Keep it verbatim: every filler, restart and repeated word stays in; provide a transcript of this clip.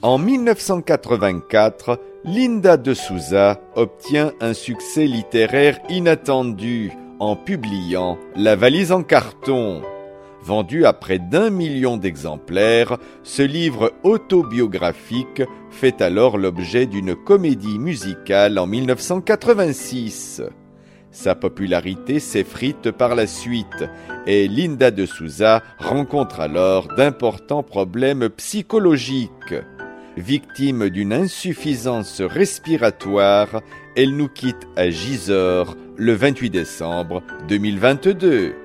En mille neuf cent quatre-vingt-quatre, Linda de Souza obtient un succès littéraire inattendu en publiant La valise en carton. Vendu à près d'un million d'exemplaires, ce livre autobiographique fait alors l'objet d'une comédie musicale en mille neuf cent quatre-vingt-six. Sa popularité s'effrite par la suite et Linda de Souza rencontre alors d'importants problèmes psychologiques. Victime d'une insuffisance respiratoire, elle nous quitte à Gisors le vingt-huit décembre deux mille vingt-deux.